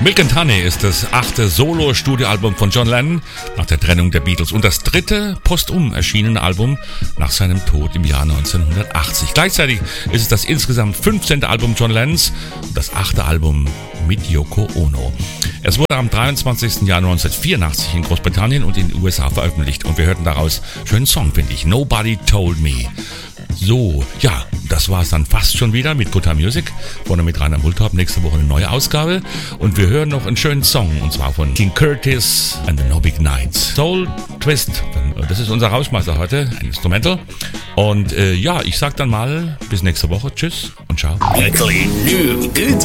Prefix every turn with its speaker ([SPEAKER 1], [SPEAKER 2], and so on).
[SPEAKER 1] Milk and Honey ist das 8. Solo-Studioalbum von John Lennon nach der Trennung der Beatles und das 3. postum erschienene Album nach seinem Tod im Jahr 1980. Gleichzeitig ist es das insgesamt 15. Album John Lennons und das 8. Album mit Yoko Ono. Es wurde am 23. Januar 1984 in Großbritannien und in den USA veröffentlicht und wir hörten daraus einen schönen Song, finde ich, Nobody Told Me. So, ja, das war es dann fast schon wieder mit Good Time Music. Vorne mit Rainer Multorp, nächste Woche eine neue Ausgabe. Und wir hören noch einen schönen Song, und zwar von King Curtis and the No Big Nights. Soul Twist, das ist unser Rauschmeister heute, ein Instrumental. Und ja, ich sag dann mal bis nächste Woche. Tschüss und ciao.